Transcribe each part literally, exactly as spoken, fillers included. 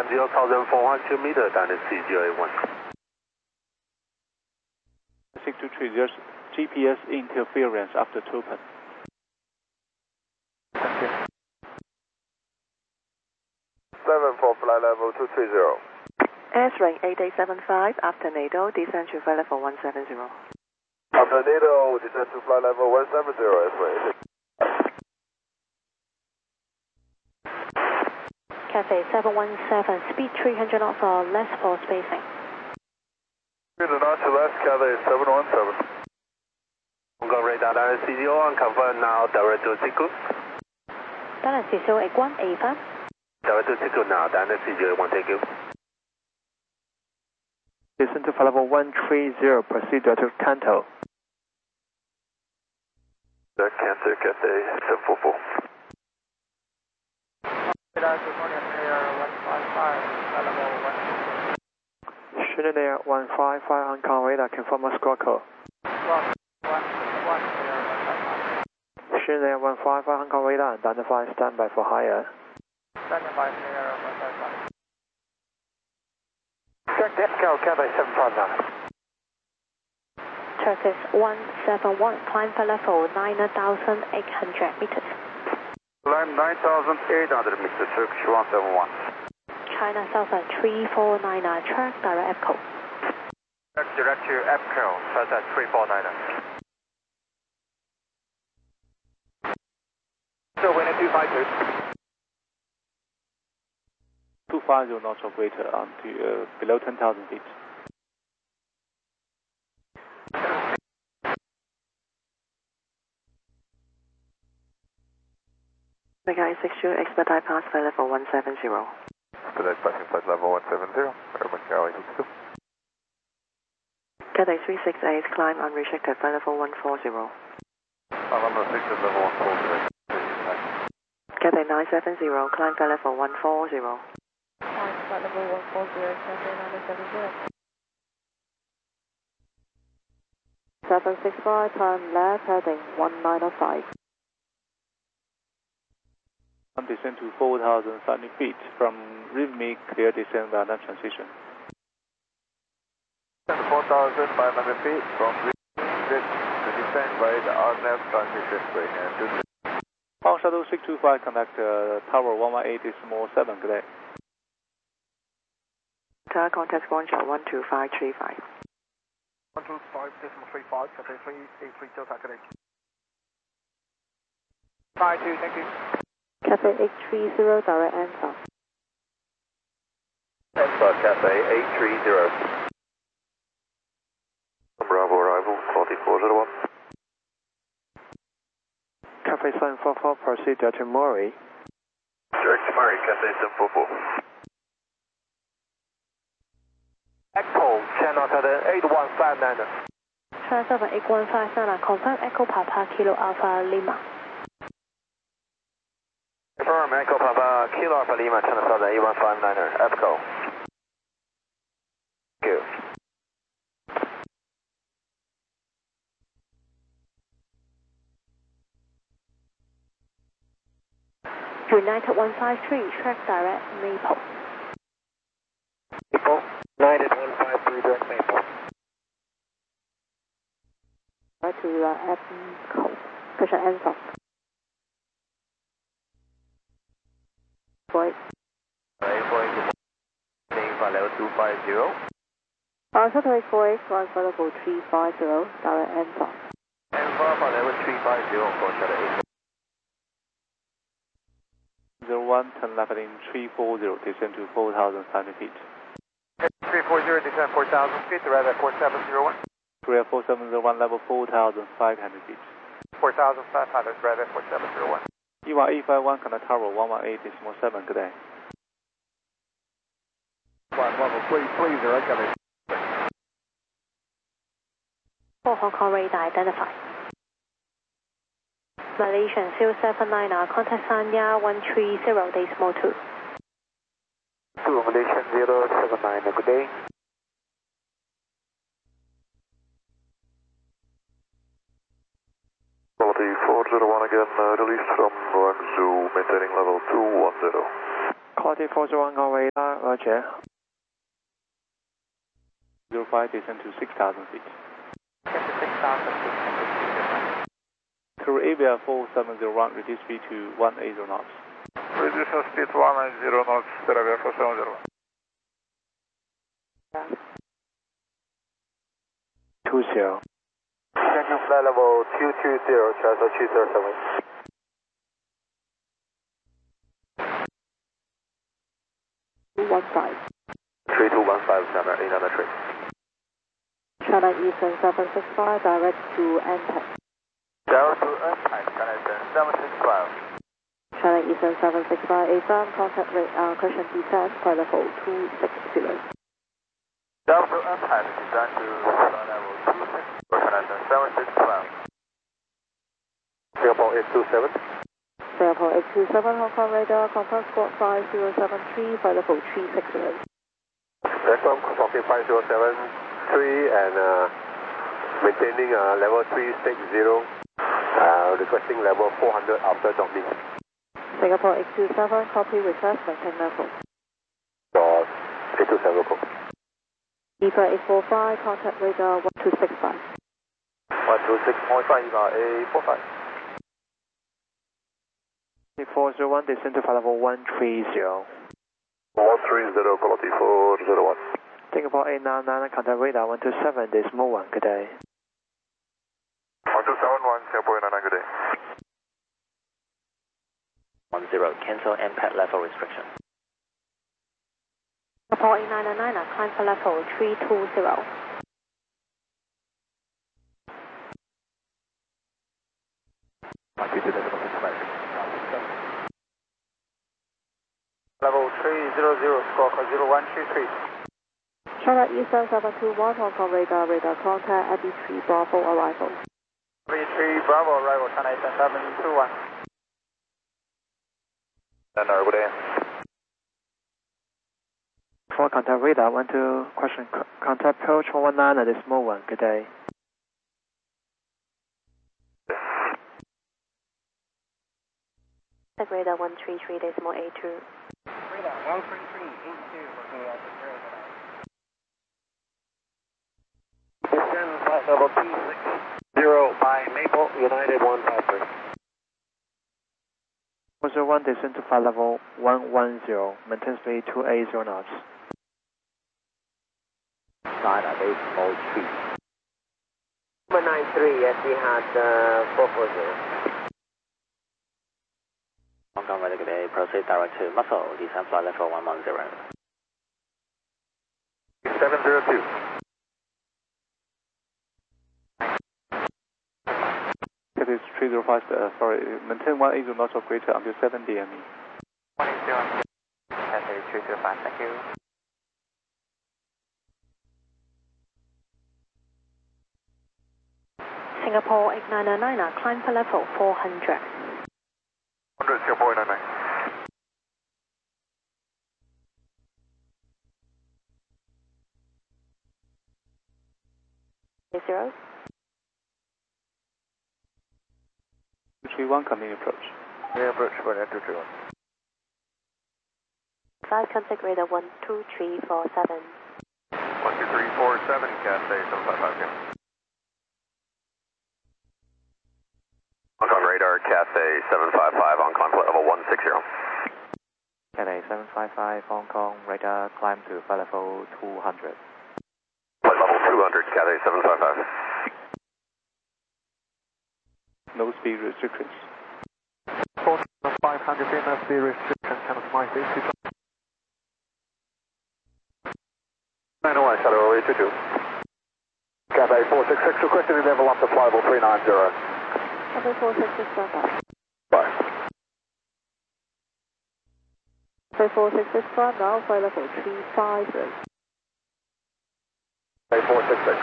one zero thousand four hundred meter, Dynasty C zero eight one. six two three, there's G P S interference after Topan. Thank you. seven four, flight level two three zero. Airswing eight eight seven five, after NATO, descend to flight level one seven zero. After NATO, descend to flight level one seven zero, Airswing. Cathay seven one seven, speed three hundred knots or less for spacing. three hundred knots or less, Cathay seven one seven. Go radar, Dynasty zero one, confirm now, direct to Siku. Dynasty zero eight one, affirm. Direct to Siku now, Dynasty zero eight one, thank you. Descend to flight level one three zero, proceed to Kanto. Cancer, Cathay seven four four. Shunnan Air one five five, Hong Kong radar, confirm squawk code. Shunnan Air one five five, Hong Kong radar, identify standby for higher. Standby for higher, one five five. Direct Echo, Cathay seven five nine. Turkish one seven one, climb for level nine thousand eight hundred meters. Climb nine thousand eight hundred meters, Turkish one seven one. China Southern three four nine, track direct Echo. Track direct to Echo, Southern three four nine. So wind two five two. two five zero knots or greater on to uh, below ten thousand feet. Mega six two, expedite pass flight level one seven zero. Expedite passing flight level one seven zero, Airman Charlie six two. Cathay three six eight, climb unrestricted flight level one four zero. Unrestricted level one four zero. Cathay nine seven zero, climb flight level one four zero. Climb flight level one four zero, Cathay nine seven zero. seven six five, turn left, heading one nine five. Descend to four thousand seventy feet from rhythmic clear descent via transition. four thousand five hundred feet from rhythmic descent via the R N F transition gradient. Pound Shuttle six two five, contact uh, Tower one one eight decimal seven, good day. Tower contact Guangzhou one two five three five. one two five decimal three five, Cathay three eight three, Delta Cathay. five two, thank you. Cathay eight three zero, direct answer. Answer, Cathay eight three zero. Bravo arrival, quality four zero one. Cathay seven four four, proceed to Mori. Direct to Murray, Cathay seven four four. Echo, channel Cathay eight one five nine. China Southern eight one five nine, confirm Echo Papa Kilo Alpha Lima. Confirm Echo Papa Kilo Alpha Lima, China Southern eight one five nine, Echo. Thank you. United one five three, track direct Maple. Maple, United one five three, direct Maple. Right to uh, Echo, pressure answer. Voice. Alright, going to flight level two five zero. Answer to voice, one for level three five zero, direct answer. And for flight level three five zero, for shuttle eight. zero one, turn left heading three four zero, descend to four thousand seventy feet. three four zero, descend four thousand feet, arrive at four seven zero one. Korea four seven zero one, level four thousand five hundred feet. four thousand five hundred, arrive at four seven zero one. E one eight five one, contact Tower one one eight decimal seven, good day. one one, please, please, direct Cathay. For Hong Kong radar identified. Malaysian zero seven nine, contact Sanya one three zero, decimal two. two, Malaysian zero seven nine, good day. Quality four zero one again, uh, released from Guangzhou, maintaining level two one zero. Quality T four zero one on radar, roger. zero five, descend to six thousand feet. six thousand feet. Crew Avia four seven zero one, reduce speed to one eighty knots. Reduce speed one eighty knots, Avia four seven zero. Two zero. Thank you, flight level two two zero, transfer two zero seven. two one five. three two one five, China eight nine three. China Eastern seven six five, direct to N P E C. Direct to N P E C, China Eastern seven six five. China Eastern seven six five, A seven, contact rate, uh, cushion descent, flight level two six zero. Direct to N P E C, descend to flight level two six zero, China Eastern seven six five. Singapore eight two seven. Singapore eight two seven, Hong Kong radar, confirm squawk five zero seven three, flight level three six zero. Welcome, talking five zero seven three and uh, maintaining uh, level three six zero, uh, requesting level four hundred after docking. Singapore eight two seven, copy request, maintain level. So, eight two seven, go. E F A eight four five, contact radar one two six five. one two six point five, A four five. T four zero one, descend to flight level one three zero. one three zero, quality four zero one. Singapore eight nine nine, contact radar one two seven, decimal one, good day. one two seven one, Singapore eight nine nine, good day. one zero, cancel M P E C level restriction. Singapore eight nine nine, climb for level three two zero. Level three zero zero, squawk zero one three three. China Eastern seven two one, Hong Kong radar, radar contact, Abbey three Bravo arrival. three three Bravo arrival, China Eastern seven two one. And uh, good day. For contact radar, one two, question, co- contact approach one one nine, decimal one, good day. Contact radar one three three, decimal eight two. Radar one three three, eight two, working out the zero. Descend flight level two six zero by Maple United one five three. four zero one, descend to flight level one one zero, maintain speed two eighty knots. China base all three. one nine three, yes, we had uh, four four zero. Hong Kong radar, good day, proceed direct to Muscle, descend flight level one one zero. seven zero two. That is three zero five, uh, sorry, maintain one eighty knots of greater until seven D M E. one eight zero, Cathay three zero five, thank you. Singapore eight nine nine, climb for level four hundred. one hundred, Singapore eight nine nine. Zero. two three one, coming approach. Yeah, approach for two three one. Five, contact radar one two three four seven. one two three four seven, Cathay seven five five. Hong Kong radar, Cathay seven five five on climb flight level one six zero. Cathay seven five five, Hong Kong radar, climb to flight level two hundred. Flight level two hundred, Cathay seven five five. No speed restrictions. five hundred feet, no speed restriction, kind of my speed. nine oh one, Shadow eight two two. Cathay four six six, requesting level up to flight level three nine zero. Cathay four six six, stand by. Bye. Cathay four six six, climb now, flight level three five zero. Cathay four six six.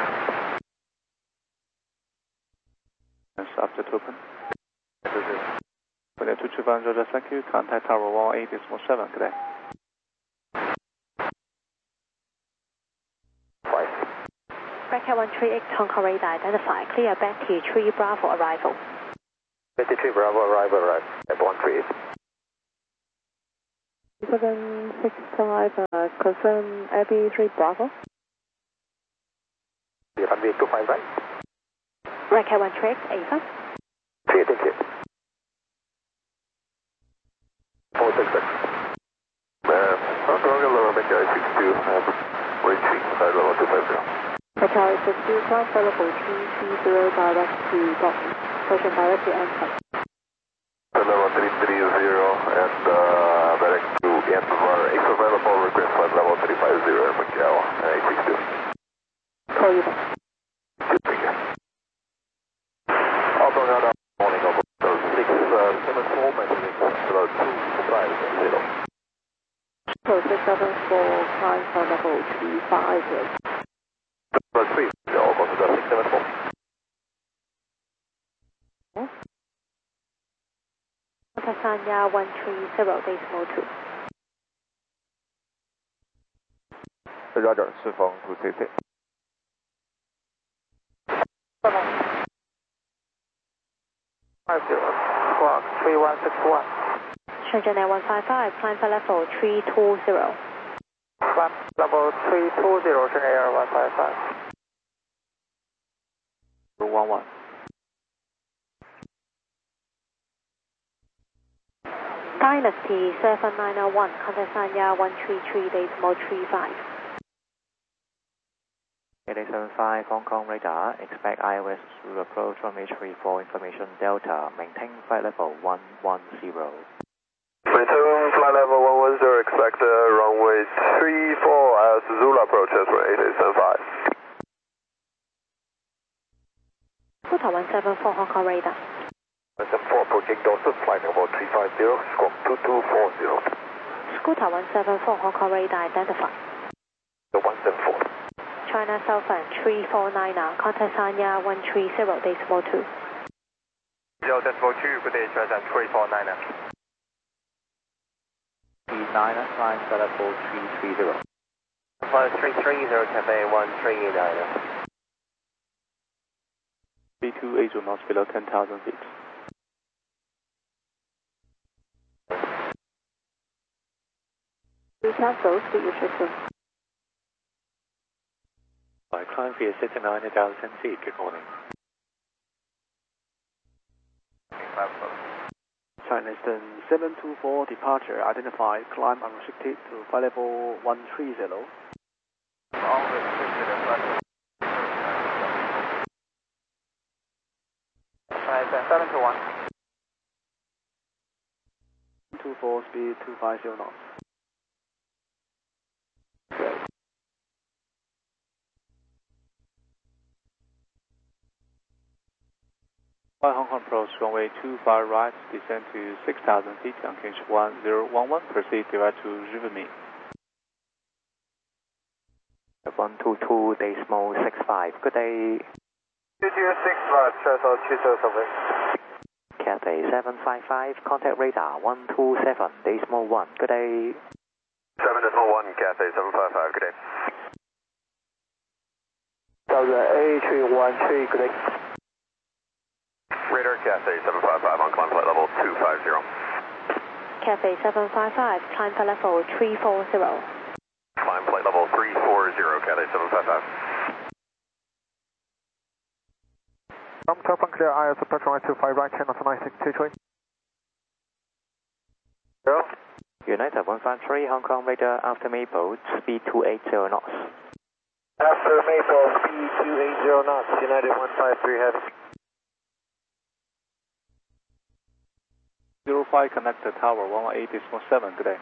That's after to open. For the two two one, Roger, thank you. Contact tower one eight decimal seven, good day. Bracket one three eight, Hong Kong radar, identify, clear Betty three Bravo arrival. Betty three Bravo arrival, right, at one three eight. seven six five, uh, confirm Abbey three Bravo. Yeah, runway two five right. Red Cat one three X, Ava. Clear, thank you. four six six. Uh, Hong Kong, level Mecca six two, um, reaching side level two five zero. Mecca six two, climb flight level three three zero, direct to Dortmund. Question direct to Antwerp. Level three three zero and uh, direct to Antwerp. If available, request flight level three five zero, Macau eight six two. Call you back. Thank you. Also, now the morning over six seven four, maintaining level two five zero. So six seven four, climb flight level two five zero. Level three zero, consider six seven four. Tasanya one three zero, decimal two. Roger, 释放 to C C. five zero, squawk three one six one. Shenzhen Air one five five, climb flight level three two zero. Climb level three two zero, Shenzhen Air one five five. one one. Dynasty seven nine zero one, contact Sanya one three three, decimal three five. eight eight seven five, Hong Kong radar, expect I O S through approach runway three four, information Delta, maintain flight level one one zero. Maintain flight level one one zero, expect uh, runway three four as Zulu approach as for eight eight seven five. Scooter one seven four, Hong Kong radar. one seven four, approaching Dorset, flight level three five zero, squawk two two four zero. Scooter one seven four, Hong Kong radar, identify. The one seven four. China Southern three four nine, contact Sanya one three zero, decimal two. zero decimal two, good day, China three four nine. three nine, climb flight level three three zero. Flight three three zero, Cafe one three nine. B two eight zero knots below ten thousand feet. We cancel, speed restriction. By climb via sixty-nine thousand feet, good morning. China Eastern seven two four, departure identified, climb unrestricted to flight level one three zero. Unrestricted at flight seven two one. two four, speed two five zero knots. Great. Fly Hong Kong approach runway two five right, descend to six thousand feet, engage one zero one one, proceed direct to Rivemy. one two two, decimal six five, good day. two two six five, China two zero seven. Cathay seven five five, contact radar one two seven, decimal one, good day. seven decimal one, Cathay seven five five, good day. Delta A three one three, good day. Radar Cathay seven five five on climb flight level two five zero. Cathay seven five five, climb flight level three four zero. Climb flight level three four zero, Cathay seven five five. From top and clear, I S approach runway two five right, channel nine six two three. Zero. United one five three, Hong Kong radar after Maple, speed two eight zero knots. After Maple, speed two eight zero knots, United one five three heavy. zero five connected tower one one eight decimal seven, good day.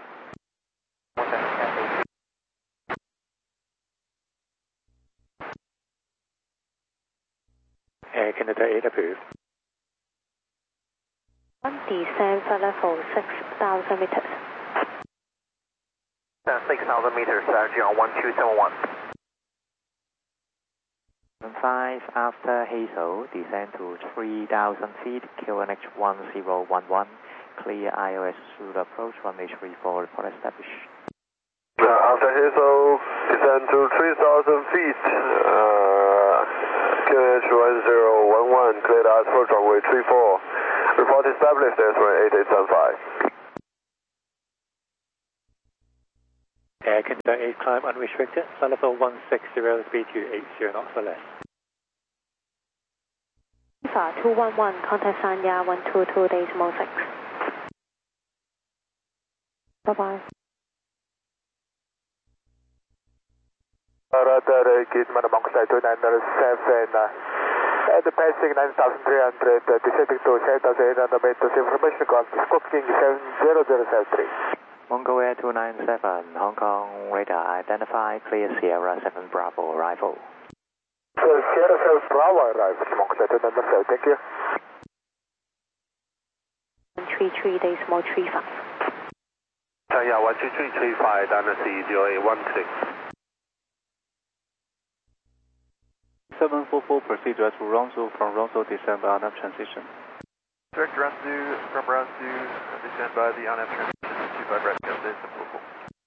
Air Canada eight approved. One descend flight level six thousand meters. six thousand meters, strategy on one two seven one. five after Hazel, descend to three thousand feet, Q N H one zero one one, clear I O S through the approach, runway three four, report established. Uh, after Hazel, descend to three thousand feet, uh, Q N H one zero one one, clear the approach, runway three four, report established, that's eight eight seven five. contact eight, climb unrestricted, flight level one six zero, speed two eight zero knots or less. Alpha two one one, contact Sanya one two two decimal six. Bye bye. Radar Gizmo Monkside two nine seven, uh, at the passing nine thousand three hundred, uh, descending to seven thousand eight hundred meters, information call, Scorpion seven zero zero seven three. Mongo Air two nine seven, Hong Kong radar identified, clear Sierra seven Bravo arrival. So Sierra seven Bravo arrival, Monkside two nine seven, thank you. one three three decimal three five. Sanya one three three three five, Dynasty zero eight one six. seven four four, proceed direct to Ronzo, from Ronzo descend by on-up transition. Direct Ransu, from Ransu, descend by the on-up transition, two five right, seven four four.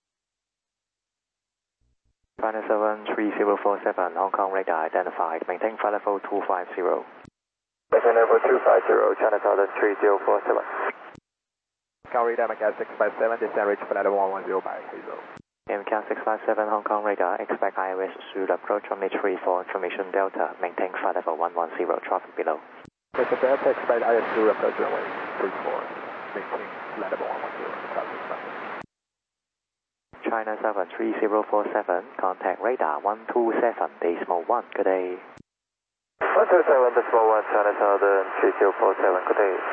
China seven three zero four seven, Hong Kong radar identified, maintain flight level two five zero. Maintain level two five zero, China Southern three zero four seven. Hong Kong radar, Macau six five seven, descend reach flight level one one zero by Hazel. M C A six five seven, Hong Kong radar, expect I O S should approach runway three four, information Delta, maintain flight level one one zero, traffic below. Delta Delta, expect I O S should approach runway three four, maintain flight level one one zero, traffic below. China seven three zero four seven, contact radar one two seven decimal one, good day. one two seven decimal one, China Southern three zero four seven, good day.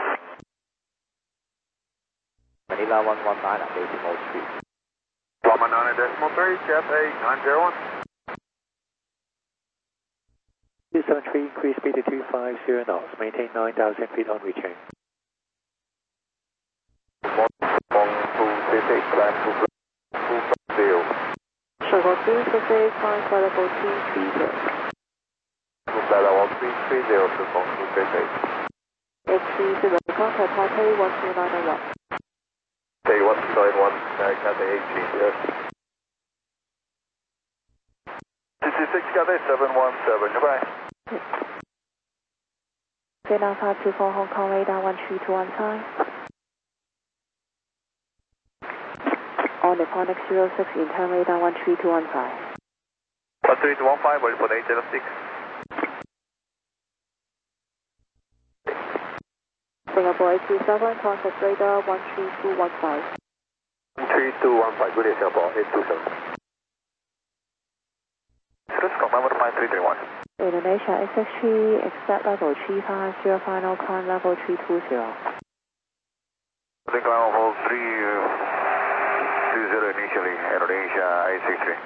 Manila one one nine decimal three. one one nine decimal three, Jeff eight nine zero one. two seven three, increase speed to two five zero knots, maintain nine thousand feet on return. one two six eight, climb to two five zero. Circle two six eight, climb flight level two three zero. Flight level three three zero to two six eight. eight three zero, contact Taipei one two nine one. Say one two nine one, Cathay eight three zero. sixty-six Cathay seven one seven, goodbye. Vietnam five two four, Hong Kong radar one three two one five. On the Ponic zero six, intern radar one three two one five. one three two one five, ready for eight zero six. Singapore eight two seven, contact radar one three two one five. three two one five, good day Singapore, eight two seven. Scope number five three three one. Indonesia X X three, expect level three five zero, final climb level three two zero. I think climb level three two zero initially, Indonesia eight six three.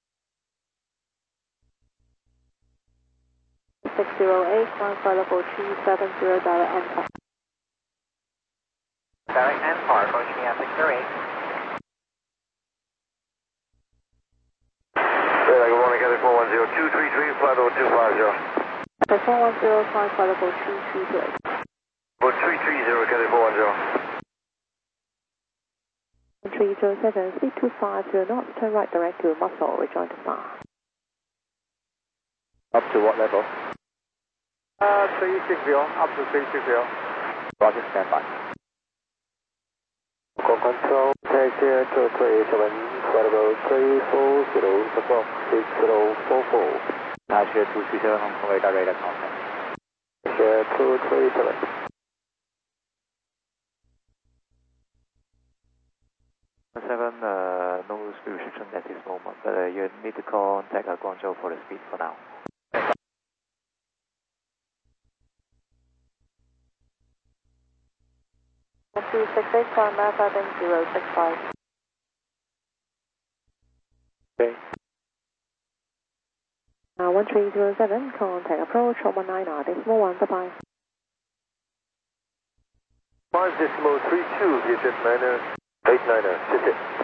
six zero eight, climb flight level three seven zero, direct N P A. Direct N P A, approaching at six zero eight. Good morning, Cathay four one zero, two three three, flight level two five zero. Cathay four one zero, climb flight level three three zero. About three three zero, Cathay four one zero. three zero seven, speed two five zero knots, turn right direct to Muscle, rejoin to star. Up to what level? Uh, three six zero, up to three six zero. Roger, stand by. Local control, taxi to three seven, flight level three four zero, support six zero four four. Taxi two three seven, Hong Kong radar, radar contact. Taxi two three seven. seven, uh, no speed restriction at this moment, but uh, you need to contact uh, Guangzhou for the speed for now. one two six eight, climb seven zero six five. Okay. Uh, one three zero seven, contact approach one nine nine, decimal one, bye bye. Five decimal three two, digit niner, eight niner, sit it.